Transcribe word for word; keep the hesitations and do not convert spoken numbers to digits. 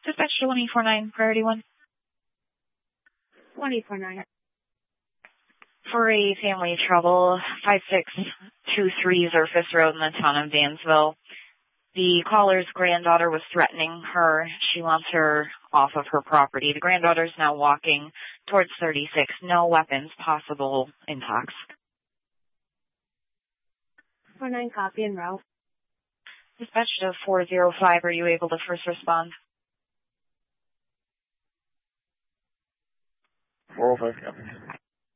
Dispatch to one eight four nine, priority one. one eight four nine. For a family trouble, five six two three Zerfus Road in the town of Dansville. The caller's granddaughter was threatening her. She wants her off of her property. The granddaughter is now walking towards thirty-six. No weapons, possible intox. four nine, copy and route. Dispatch to four zero five, are you able to first respond? four oh five, copy.